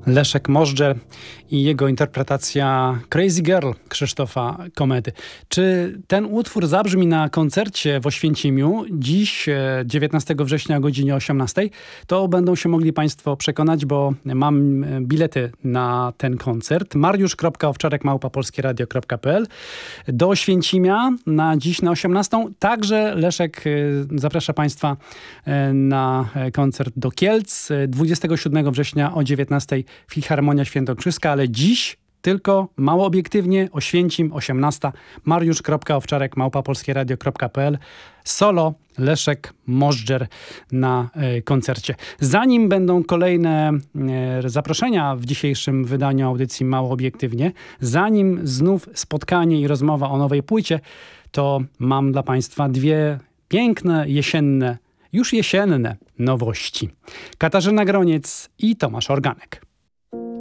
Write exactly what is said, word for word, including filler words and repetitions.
Leszek Możdżer i jego interpretacja Crazy Girl Krzysztofa Komety. Czy ten utwór zabrzmi na koncercie w Oświęcimiu dziś, dziewiętnastego września o godzinie osiemnastej? To będą się mogli Państwo przekonać, bo mam bilety na ten koncert. mariusz kropka owczarek małpa polskieradio kropka p l. Do Oświęcimia na dziś na osiemnastą. Także Leszek zaprasza Państwa na koncert do Kielc dwudziestego siódmego września o dziewiętnastej Filharmonia Świętokrzyska, ale dziś tylko mało obiektywnie Oświęcim osiemnasta. mariusz kropka owczarek małpa polskieradio kropka p l. Solo Leszek Możdżer na y, koncercie. Zanim będą kolejne y, zaproszenia w dzisiejszym wydaniu audycji Mało Obiektywnie, zanim znów spotkanie i rozmowa o nowej płycie, to mam dla Państwa dwie piękne, jesienne, już jesienne nowości. Katarzyna Groniec i Tomasz Organek.